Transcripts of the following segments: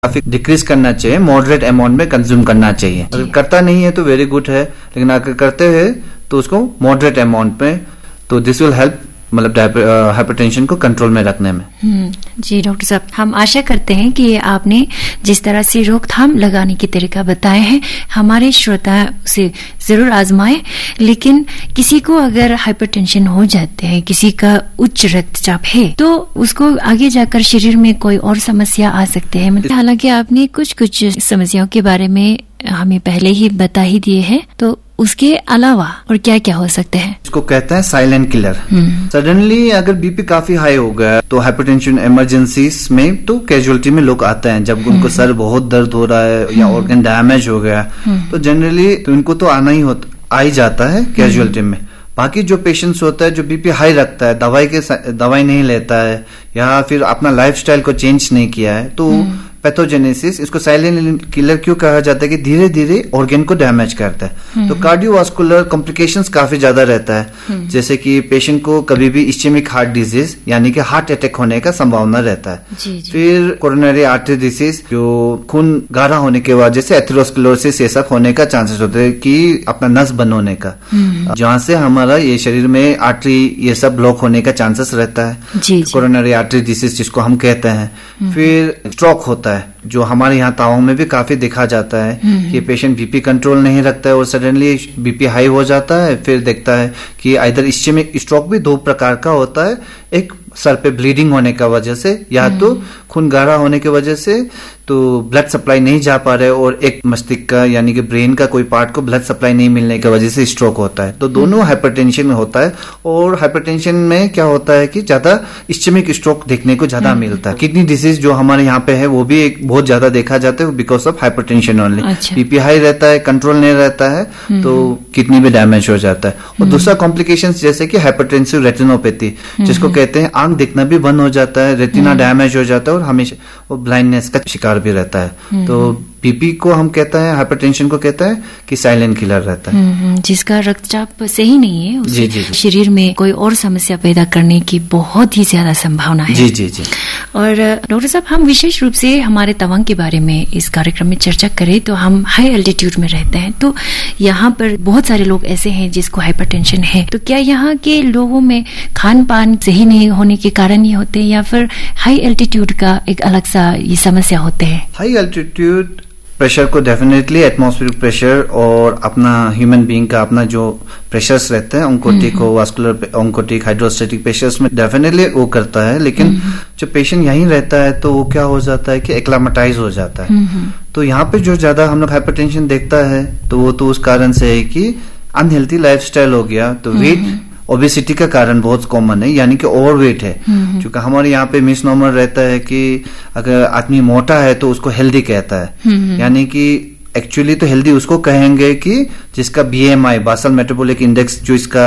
काफी डिक्रीज करना चाहिए, मॉडरेट अमाउंट में कंज्यूम करना चाहिए। अगर करता नहीं है तो वेरी गुड है, लेकिन अगर करते हैं तो उसको मॉडरेट अमाउंट में, तो दिस विल हेल्प मतलब हाइपरटेंशन को कंट्रोल में रखने में। जी डॉक्टर साहब, हम आशा करते हैं कि आपने जिस तरह से रोकथाम लगाने की तरीका बताए हैं हमारे श्रोता उसे जरूर आजमाएं। लेकिन किसी को अगर हाइपरटेंशन हो जाते हैं, किसी का उच्च रक्तचाप है, तो उसको आगे जाकर शरीर में कोई और समस्या आ सकते हैं। हालांकि आपने कुछ समस्याओं के बारे में हमें पहले ही बता ही दिए हैं, तो उसके अलावा और क्या क्या हो सकते हैं? इसको कहते हैं साइलेंट किलर। सडनली अगर बीपी काफी हाई हो गया तो हाइपरटेंशन इमरजेंसीज में तो कैजुअलिटी में लोग आते हैं जब उनको सर बहुत दर्द हो रहा है या ऑर्गन डैमेज हो गया, तो जनरली तो इनको तो आ ही जाता है कैजुअलिटी में। बाकी जो पेशेंट्स होता है जो बीपी हाई रखता है, दवाई नहीं लेता है या फिर अपना लाइफस्टाइल को चेंज नहीं किया है, तो पैथोजेनेसिस, इसको साइलेंट किलर क्यों कहा जाता है कि धीरे धीरे ऑर्गन को डैमेज करता है। तो कार्डियोवास्कुलर कॉम्प्लिकेशंस काफी ज्यादा रहता है, जैसे कि पेशेंट को कभी भी इस्चेमिक हार्ट डिजीज यानी कि हार्ट अटैक होने का संभावना रहता है। फिर कोरोनरी आर्टरी डिजीज, जो खून गाढ़ा होने के वजह से एथेरोस्क्लेरोसिस ये सब होने का चांसेस होते हैं कि अपना नस बंद होने का, जहाँ से हमारा ये शरीर में आर्टरी ये सब ब्लॉक होने का चांसेस रहता है, कोरोनरी आर्टरी डिजीज जिसको हम कहते हैं। फिर स्ट्रोक होता है जो हमारे यहाँ तावाओं में भी काफी देखा जाता है कि पेशेंट बीपी कंट्रोल नहीं रखता है और सडनली बीपी हाई हो जाता है। फिर देखता है कि इधर इस्चेमिक स्ट्रोक भी दो प्रकार का होता है, एक सर पे ब्लीडिंग होने का वजह से या तो खून गाढ़ा होने की वजह से तो ब्लड सप्लाई नहीं जा पा रहे, और एक मस्तिष्क का यानी कि ब्रेन का कोई पार्ट को ब्लड सप्लाई नहीं मिलने की वजह से स्ट्रोक होता है। तो दोनों हाइपरटेंशन में होता है, और हाइपरटेंशन में क्या होता है कि ज्यादा इस्चेमिक स्ट्रोक देखने को ज्यादा मिलता है। किडनी डिजीज जो हमारे यहाँ पे है वो भी एक बहुत ज्यादा देखा जाता है because of hypertension only. BP high रहता है, कंट्रोल नहीं रहता है, तो किडनी भी डैमेज हो जाता है। और दूसरा कॉम्प्लिकेशन जैसे कि हाइपरटेंसिव रेटिनोपैथी जिसको कहते हैं आंख दिखना भी बंद हो जाता है, रेटिना डैमेज हो जाता है और हमेशा वो ब्लाइंडनेस का शिकार भी रहता है। तो बीपी को हम कहते हैं, हाइपरटेंशन को कहता है कि साइलेंट किलर रहता है। जिसका रक्तचाप सही नहीं है उसे जी। शरीर में कोई और समस्या पैदा करने की बहुत ही ज्यादा संभावना है। जी। और डॉक्टर साहब, हम विशेष रूप से हमारे तवांग के बारे में इस कार्यक्रम में चर्चा करें तो हम हाई एल्टीट्यूड में रहते हैं, तो यहाँ पर बहुत सारे लोग ऐसे हैं जिसको हाइपरटेंशन है। तो क्या यहाँ के लोगों में खान पान सही नहीं होने के कारण ही होते हैं या फिर हाई एल्टीट्यूड का एक अलग सा ये समस्या होते हैं? हाई एल्टीट्यूड प्रेशर को डेफिनेटली एटमॉस्फेरिक प्रेशर और अपना ह्यूमन बीइंग का अपना जो प्रेशर्स रहते हैं ऑन्कोटिक हो, वास्कुलर ऑन्कोटिक, हाइड्रोस्टेटिक प्रेशर्स में डेफिनेटली वो करता है। लेकिन जो पेशेंट यहीं रहता है तो वो क्या हो जाता है कि एक्लामेटाइज हो जाता है। तो यहाँ पे जो ज्यादा हम लोग हाइपरटेंशन देखता है तो वो तो उस कारण से है कि अनहेल्थी लाइफस्टाइल हो गया, तो वेट ओबेसिटी का कारण बहुत कॉमन है, यानी कि ओवरवेट है। क्योंकि हमारे यहाँ पे मिसनॉमर रहता है कि अगर आदमी मोटा है तो उसको हेल्दी कहता है, यानी कि एक्चुअली तो हेल्दी उसको कहेंगे कि जिसका BMI बासल मेटाबॉलिक इंडेक्स जो इसका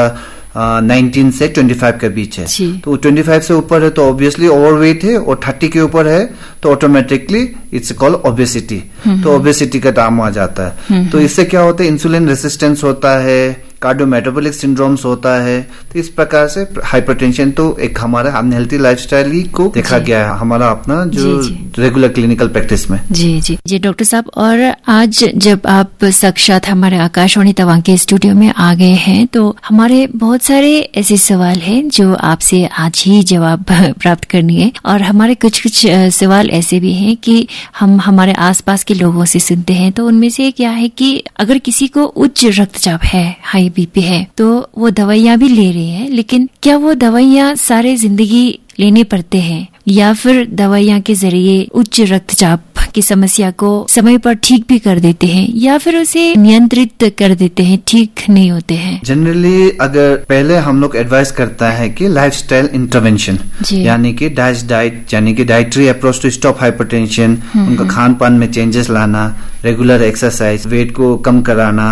19 से 25 के बीच है। तो 25 से ऊपर है तो ऑब्वियसली ओवरवेट है, और 30 के ऊपर है तो ऑटोमेटिकली इट्स कॉल्ड ओबेसिटी। तो ओबेसिटी का नाम आ जाता है। तो इससे क्या होता है, इंसुलिन रेसिस्टेंस होता है, कार्डियोमेटाबॉलिक सिंड्रोम्स होता है। तो इस प्रकार से हाइपरटेंशन तो एक हमारा अनहेल्थी लाइफस्टाइल ही को देखा गया है हमारा अपना जो रेगुलर क्लिनिकल प्रैक्टिस में। जी डॉक्टर साहब, और आज जब आप साक्षात हमारे आकाशवाणी तवांग के स्टूडियो में आ गए हैं तो हमारे बहुत सारे ऐसे सवाल हैं जो आपसे आज ही जवाब प्राप्त करनी है, और हमारे कुछ सवाल ऐसे भी हैं कि हम हमारे आसपास के लोगों से सुनते हैं। तो उनमें से क्या है कि अगर किसी को उच्च रक्तचाप है, हाई बीपी है, तो वो दवाइयां भी ले रहे हैं, लेकिन क्या वो दवाइयां सारे जिंदगी लेने पड़ते हैं या फिर दवाइयां के जरिए उच्च रक्तचाप की समस्या को समय पर ठीक भी कर देते हैं या फिर उसे नियंत्रित कर देते हैं, ठीक नहीं होते हैं? जनरली अगर पहले हम लोग एडवाइस करता है कि लाइफस्टाइल इंटरवेंशन, यानी कि डाइट यानी कि dietary approach to stop hypertension, उनका खान पान में चेंजेस लाना, रेगुलर एक्सरसाइज, वेट को कम कराना,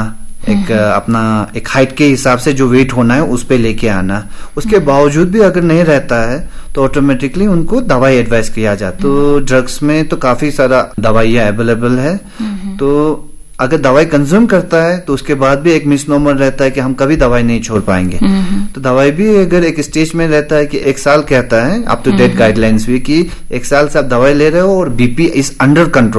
एक हाइट के हिसाब से जो वेट होना है उस पे लेके आना। उसके बावजूद भी अगर नहीं रहता है तो ऑटोमेटिकली उनको दवाई एडवाइस किया जाता है। तो ड्रग्स में तो काफी सारा दवाइयाँ अवेलेबल है, तो अगर दवाई कंज्यूम करता है तो उसके बाद भी एक मिसनोमर रहता है कि हम कभी दवाई नहीं छोड़ पाएंगे। तो दवाई भी अगर एक स्टेज में रहता है कि 1 साल कहता है अप टू डेट गाइडलाइंस भी कि 1 साल से आप दवाई ले रहे हो और बीपी इज अंडर कंट्रोल,